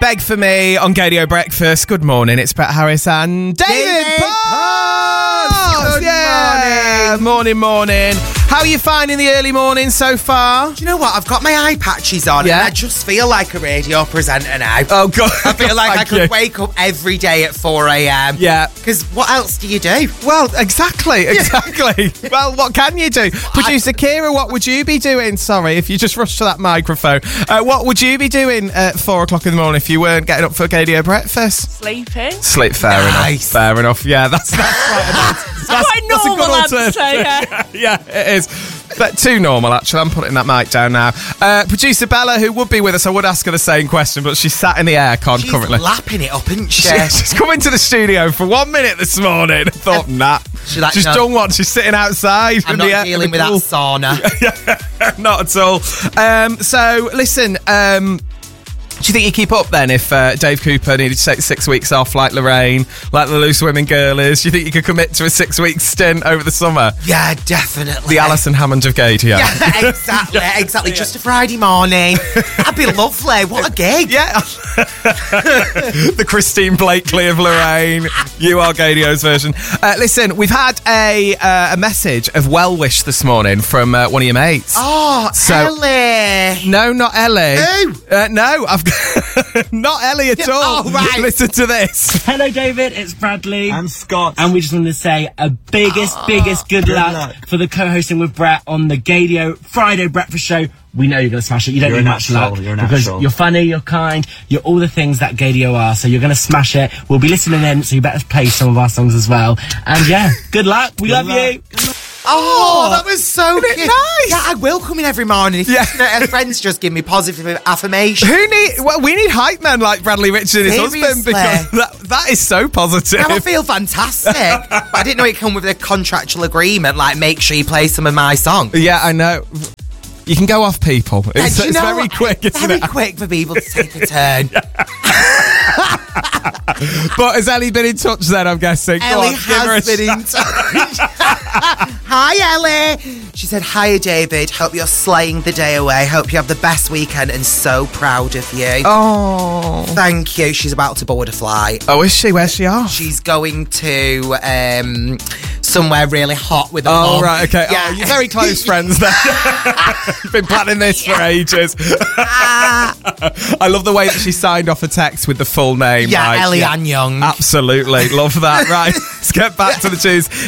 Beg For Me on Gadio Breakfast. Good morning, it's Brett Harris and David Potts! Good morning. Morning. How are you finding the early morning so far? Do you know what? I've got my eye patches on and I just feel like a radio presenter now. Oh, God. I feel like I could wake up every day at 4 a.m. Yeah. Because what else do you do? Well, exactly. Well, what can you do? Producer Kira, what would you be doing? Sorry, if you just rushed to that microphone. What would you be doing at 4 o'clock in the morning if you weren't getting up for Gadio Breakfast? Sleeping. Fair enough. Fair enough. Yeah, that's quite normal, I'd say. Yeah, it is. But too normal, actually. I'm putting that mic down now. Producer Bella, who would be with us, I would ask her the same question, but she's sat in the aircon currently. She's lapping it up, isn't she? She's come into the studio for 1 minute this morning. I thought, she's done one. She's sitting outside. I'm not dealing with that sauna. Not at all. So, listen, do you think you keep up then if Dave Cooper needed to take 6 weeks off like Lorraine, like the Loose Women girlies? Do you think you could commit to a 6-week stint over the summer? Yeah, definitely. The Alison Hammond of Gadio. Yeah, exactly. Just a Friday morning. That'd be lovely. What a gig. Yeah. The Christine Blakely of Lorraine. You are Gadio's version. Listen, we've had a message of well wish this morning from one of your mates. Oh, Ellie. No, not Ellie. Who? No, I've not Ellie at all. Oh, right. Listen to this. Hello, David. It's Bradley. I'm Scott. And we just wanted to say a biggest good luck for the co-hosting with Brett on the Gadio Friday Breakfast Show. We know you're going to smash it. You don't need much luck. Because you're funny, you're kind, you're all the things that Gadio are. So you're going to smash it. We'll be listening in, so you better play some of our songs as well. And yeah, good luck. We love you. Oh, that was so cute. Nice. Yeah, I will come in every morning. Her friends just give me positive affirmation. We need hype men like Bradley Richard and his husband, because that is so positive. Now I feel fantastic. But I didn't know it come with a contractual agreement, like make sure you play some of my songs. Yeah, I know. You can go off people. It's very quick, isn't it? Very quick for people to take a turn. But has Ellie been in touch then, I'm guessing? Ellie has been in touch. Hi, Ellie. She said, "Hiya, David. Hope you're slaying the day away. Hope you have the best weekend and so proud of you." Oh. Thank you. She's about to board a flight. Oh, is she? Where's she off? She's going to somewhere really hot with a mom. Oh, right, okay. Yeah. Oh, you're very close friends then. You've been planning this for ages. I love the way that she signed off a text with the full name. Yeah, Ellie Ann Young. Absolutely. Love that. Right, let's get back to the tunes.